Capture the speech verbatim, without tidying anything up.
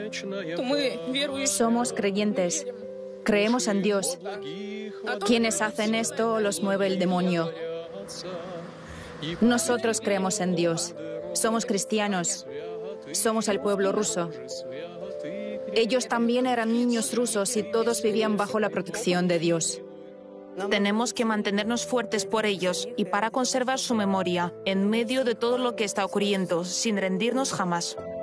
то мы верующие. Somos creyentes. Creemos en Dios. Quienes hacen esto los mueve el demonio. Nosotros creemos en Dios. Somos cristianos. Somos el pueblo ruso. Ellos también eran niños rusos y todos vivían bajo la protección de Dios. Tenemos que mantenernos fuertes por ellos y para conservar su memoria en medio de todo lo que está ocurriendo, sin rendirnos jamás.